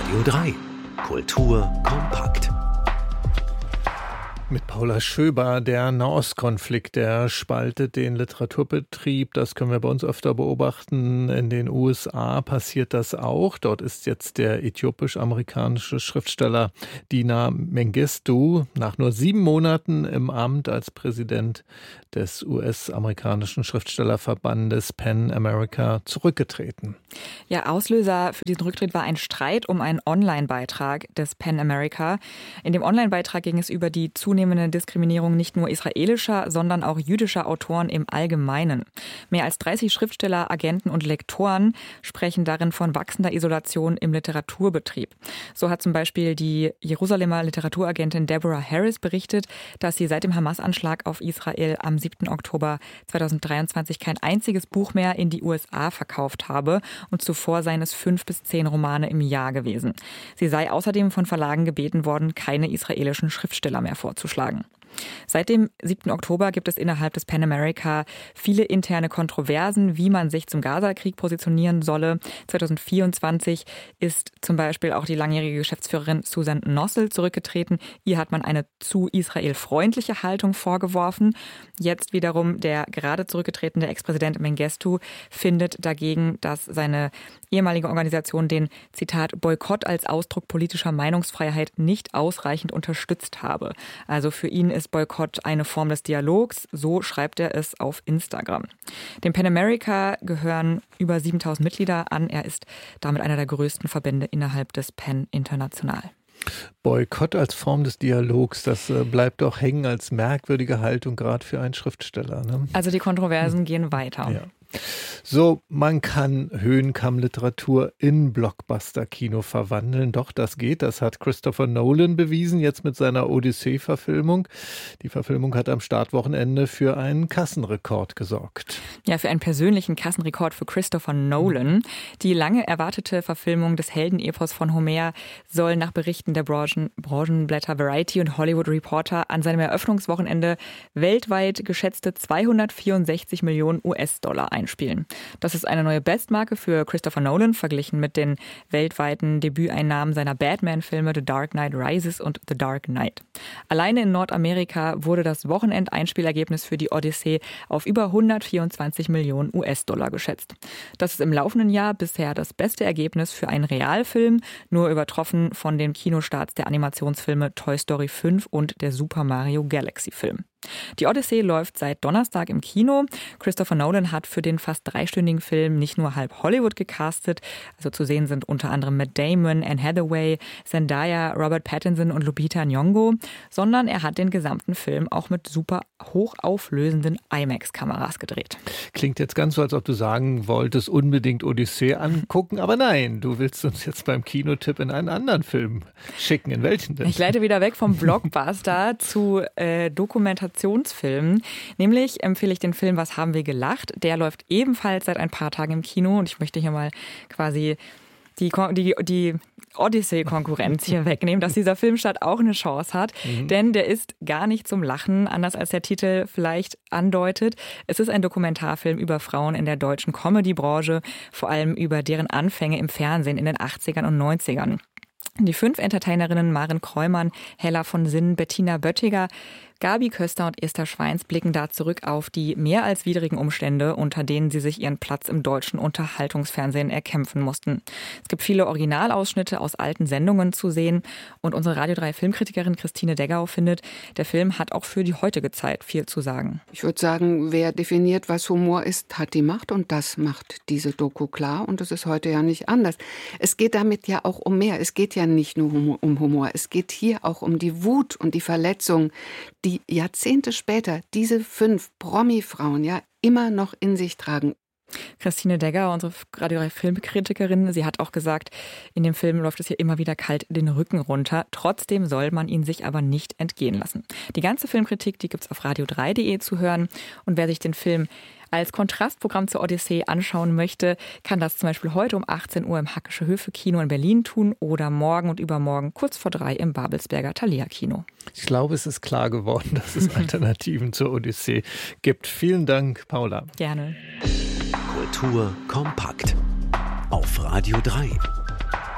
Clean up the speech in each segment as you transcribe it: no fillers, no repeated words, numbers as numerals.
Radio 3. Kultur kompakt. Mit Paula Schöber, der Nahostkonflikt, der spaltet den Literaturbetrieb. Das können wir bei uns öfter beobachten. In den USA passiert das auch. Dort ist jetzt der äthiopisch-amerikanische Schriftsteller Dina Mengistu nach nur 7 Monaten im Amt als Präsident des US-amerikanischen Schriftstellerverbandes PEN America zurückgetreten. Ja, Auslöser für diesen Rücktritt war ein Streit um einen Online-Beitrag des PEN America. In dem Online-Beitrag ging es über die zunehmende Diskriminierung nicht nur israelischer, sondern auch jüdischer Autoren im Allgemeinen. Mehr als 30 Schriftsteller, Agenten und Lektoren sprechen darin von wachsender Isolation im Literaturbetrieb. So hat zum Beispiel die Jerusalemer Literaturagentin Deborah Harris berichtet, dass sie seit dem Hamas-Anschlag auf Israel am 7. Oktober 2023 kein einziges Buch mehr in die USA verkauft habe und zuvor seien es 5 bis 10 Romane im Jahr gewesen. Sie sei außerdem von Verlagen gebeten worden, keine israelischen Schriftsteller mehr vorzuschlagen. Seit dem 7. Oktober gibt es innerhalb des PEN America viele interne Kontroversen, wie man sich zum Gaza-Krieg positionieren solle. 2024 ist zum Beispiel auch die langjährige Geschäftsführerin Susan Nossel zurückgetreten. Ihr hat man eine zu israelfreundliche Haltung vorgeworfen. Jetzt wiederum der gerade zurückgetretene Ex-Präsident Mengistu findet dagegen, dass seine ehemalige Organisation den, Zitat, Boykott als Ausdruck politischer Meinungsfreiheit nicht ausreichend unterstützt habe. Also für ihn ist Boykott eine Form des Dialogs, so schreibt er es auf Instagram. Dem PEN America gehören über 7.000 Mitglieder an. Er ist damit einer der größten Verbände innerhalb des PEN international. Boykott als Form des Dialogs, das bleibt doch hängen als merkwürdige Haltung, gerade für einen Schriftsteller. Ne? Also die Kontroversen gehen weiter. Ja. So, man kann Höhenkamm-Literatur in Blockbuster-Kino verwandeln. Doch, das geht. Das hat Christopher Nolan bewiesen, jetzt mit seiner Odyssee-Verfilmung. Die Verfilmung hat am Startwochenende für einen Kassenrekord gesorgt. Ja, für einen persönlichen Kassenrekord für Christopher Nolan. Die lange erwartete Verfilmung des Heldenepos von Homer soll nach Berichten der Branchenblätter Variety und Hollywood Reporter an seinem Eröffnungswochenende weltweit geschätzte 264 Millionen US-Dollar einspielen. Das ist eine neue Bestmarke für Christopher Nolan, verglichen mit den weltweiten Debüteinnahmen seiner Batman-Filme The Dark Knight Rises und The Dark Knight. Alleine in Nordamerika wurde das Wochenendeinspielergebnis für die Odyssee auf über 124 Millionen US-Dollar geschätzt. Das ist im laufenden Jahr bisher das beste Ergebnis für einen Realfilm, nur übertroffen von den Kinostarts der Animationsfilme Toy Story 5 und der Super Mario Galaxy-Film. Die Odyssee läuft seit Donnerstag im Kino. Christopher Nolan hat für den fast 3-stündigen Film nicht nur halb Hollywood gecastet, also zu sehen sind unter anderem Matt Damon, Anne Hathaway, Zendaya, Robert Pattinson und Lupita Nyong'o, sondern er hat den gesamten Film auch mit super hochauflösenden IMAX-Kameras gedreht. Klingt jetzt ganz so, als ob du sagen wolltest, unbedingt Odyssee angucken, aber nein, du willst uns jetzt beim Kinotipp in einen anderen Film schicken. In welchen denn? Ich leite wieder weg vom Blockbuster zu Dokumentationsfilmen. Nämlich empfehle ich den Film Was haben wir gelacht? Der läuft ebenfalls seit ein paar Tagen im Kino und ich möchte hier mal quasi die Odyssey-Konkurrenz hier wegnehmen, dass dieser Filmstart auch eine Chance hat. Denn der ist gar nicht zum Lachen, anders als der Titel vielleicht andeutet. Es ist ein Dokumentarfilm über Frauen in der deutschen Comedy-Branche, vor allem über deren Anfänge im Fernsehen in den 80ern und 90ern. Die 5 Entertainerinnen Maren Kräumann, Hella von Sinn, Bettina Böttiger, Gabi Köster und Esther Schweins blicken da zurück auf die mehr als widrigen Umstände, unter denen sie sich ihren Platz im deutschen Unterhaltungsfernsehen erkämpfen mussten. Es gibt viele Originalausschnitte aus alten Sendungen zu sehen und unsere Radio 3 Filmkritikerin Christine Deggau findet, der Film hat auch für die heutige Zeit viel zu sagen. Ich würde sagen, wer definiert, was Humor ist, hat die Macht und das macht diese Doku klar und das ist heute ja nicht anders. Es geht damit ja auch um mehr. Es geht ja nicht nur um Humor. Es geht hier auch um die Wut und die Verletzung, die Jahrzehnte später diese 5 Promi-Frauen ja immer noch in sich tragen. Christine Deggau, unsere Radio 3 Filmkritikerin, sie hat auch gesagt, in dem Film läuft es hier immer wieder kalt den Rücken runter. Trotzdem soll man ihn sich aber nicht entgehen lassen. Die ganze Filmkritik, die gibt's auf radio3.de zu hören. Und wer sich den Film als Kontrastprogramm zur Odyssee anschauen möchte, kann das zum Beispiel heute um 18 Uhr im Hackische Höfe Kino in Berlin tun oder morgen und übermorgen kurz vor 3 im Babelsberger Thalia Kino. Ich glaube, es ist klar geworden, dass es Alternativen zur Odyssee gibt. Vielen Dank, Paula. Gerne. Kultur kompakt auf Radio 3.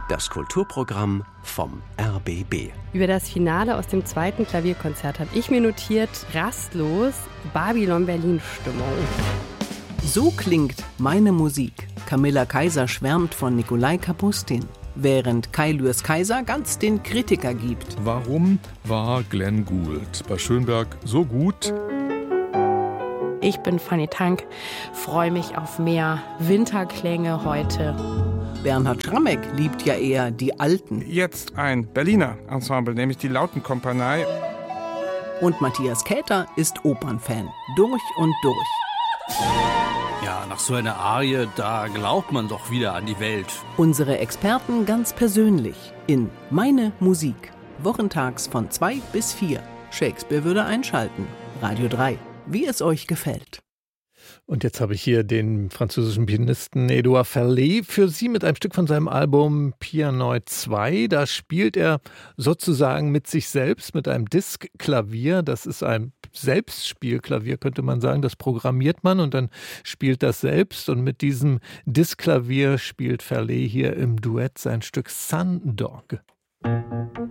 Das Kulturprogramm vom RBB. Über das Finale aus dem 2. Klavierkonzert habe ich mir notiert, rastlos Babylon Berlin Stimmung. So klingt meine Musik. Camilla Kaiser schwärmt von Nikolai Kapustin, während Kai Lürs Kaiser ganz den Kritiker gibt. Warum war Glenn Gould bei Schönberg so gut? Ich bin Fanny Tank, freue mich auf mehr Winterklänge heute. Bernhard Schrammeck liebt ja eher die Alten. Jetzt ein Berliner Ensemble, nämlich die Lautenkompanie. Und Matthias Käther ist Opernfan, durch und durch. Ja, nach so einer Arie, da glaubt man doch wieder an die Welt. Unsere Experten ganz persönlich in Meine Musik. Wochentags von 2 bis 4. Shakespeare würde einschalten. Radio 3. Wie es euch gefällt. Und jetzt habe ich hier den französischen Pianisten Edouard Ferlet für Sie mit einem Stück von seinem Album Pianoid 2. Da spielt er sozusagen mit sich selbst, mit einem Diskklavier. Das ist ein Selbstspielklavier, könnte man sagen. Das programmiert man und dann spielt das selbst. Und mit diesem Diskklavier spielt Ferlet hier im Duett sein Stück Sun Dog.